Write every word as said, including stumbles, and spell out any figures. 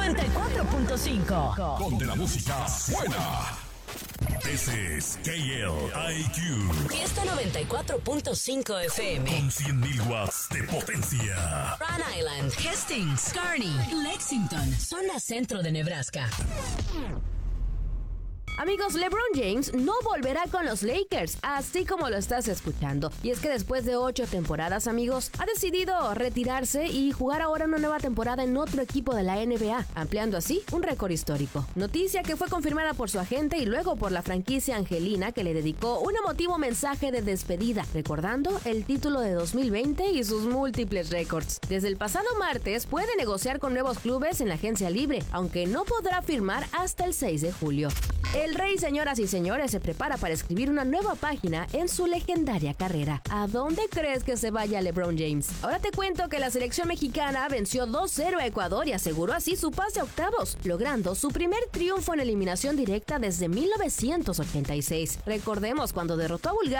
noventa y cuatro punto cinco. Donde la música suena. This is K L I Q. Fiesta noventa y cuatro punto cinco F M. Con cien mil watts de potencia. Rhode Island, Hastings, Kearney, Lexington, zona centro de Nebraska. Amigos, LeBron James no volverá con los Lakers, así como lo estás escuchando. Y es que después de ocho temporadas, amigos, ha decidido retirarse y jugar ahora una nueva temporada en otro equipo de la N B A, ampliando así un récord histórico. Noticia que fue confirmada por su agente y luego por la franquicia angelina, que le dedicó un emotivo mensaje de despedida, recordando el título de dos mil veinte y sus múltiples récords. Desde el pasado martes puede negociar con nuevos clubes en la agencia libre, aunque no podrá firmar hasta el seis de julio. El Rey, señoras y señores, se prepara para escribir una nueva página en su legendaria carrera. ¿A dónde crees que se vaya LeBron James? Ahora te cuento que la selección mexicana venció dos cero a Ecuador y aseguró así su pase a octavos, logrando su primer triunfo en eliminación directa desde mil novecientos ochenta y seis. Recordemos cuando derrotó a Bulgaria